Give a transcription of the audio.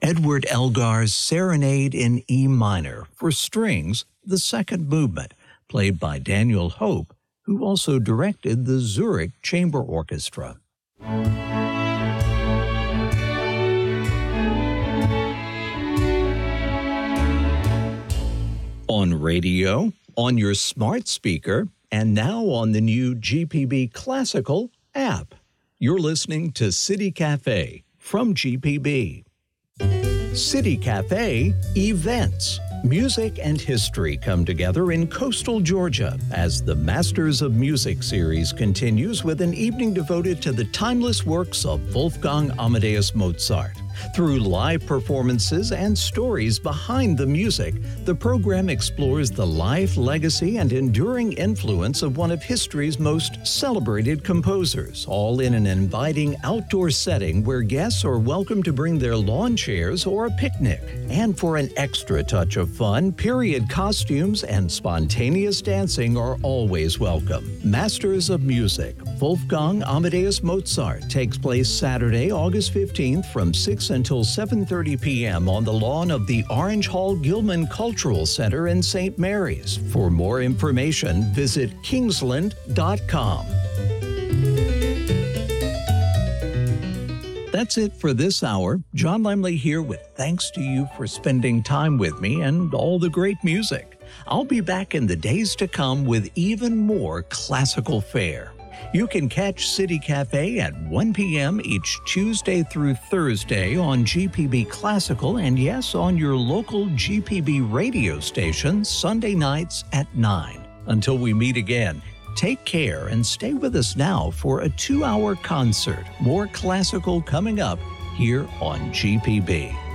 Edward Elgar's Serenade in E minor for strings, the second movement, played by Daniel Hope, who also directed the Zurich Chamber Orchestra. On radio, on your smart speaker, and now on the new GPB Classical app. You're listening to City Cafe from GPB. City Cafe Events. Music and history come together in coastal Georgia as the Masters of Music series continues with an evening devoted to the timeless works of Wolfgang Amadeus Mozart. Through live performances and stories behind the music, the program explores the life, legacy, and enduring influence of one of history's most celebrated composers, all in an inviting outdoor setting where guests are welcome to bring their lawn chairs or a picnic. And for an extra touch of fun, period costumes and spontaneous dancing are always welcome. Masters of Music, Wolfgang Amadeus Mozart takes place Saturday, August 15th from 6 until 7:30 p.m. on the lawn of the Orange Hall Gilman Cultural Center in St. Mary's. For more information, visit kingsland.com. That's it for this hour. John Lemley here with thanks to you for spending time with me and all the great music. I'll be back in the days to come with even more classical fare. You can catch City Cafe at 1 p.m. each Tuesday through Thursday on GPB Classical and, yes, on your local GPB radio station Sunday nights at 9. Until we meet again, take care and stay with us now for a 2-hour concert. More classical coming up here on GPB.